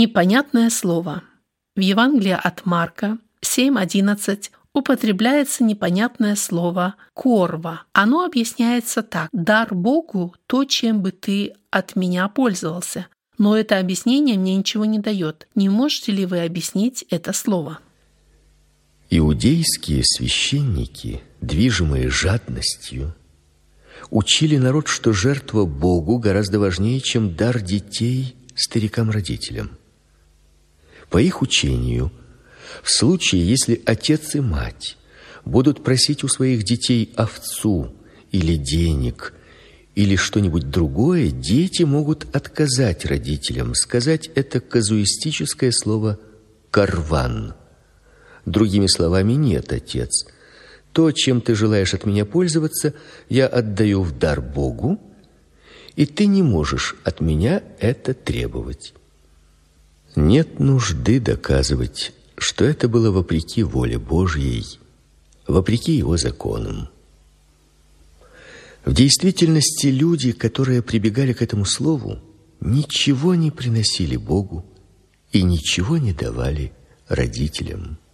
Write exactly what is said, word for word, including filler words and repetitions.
Непонятное слово. В Евангелии от Марка семь одиннадцать употребляется непонятное слово «корва». Оно объясняется так: «Дар Богу – то, чем бы ты от меня пользовался». Но это объяснение мне ничего не дает. Не можете ли вы объяснить это слово? Иудейские священники, движимые жадностью, учили народ, что жертва Богу гораздо важнее, чем дар детей старикам-родителям. По их учению, в случае, если отец и мать будут просить у своих детей овцу или денег, или что-нибудь другое, дети могут отказать родителям, сказать это казуистическое слово «карван». Другими словами: «Нет, отец, то, чем ты желаешь от меня пользоваться, я отдаю в дар Богу, и ты не можешь от меня это требовать». Нет нужды доказывать, что это было вопреки воле Божьей, вопреки его законам. В действительности люди, которые прибегали к этому слову, ничего не приносили Богу и ничего не давали родителям.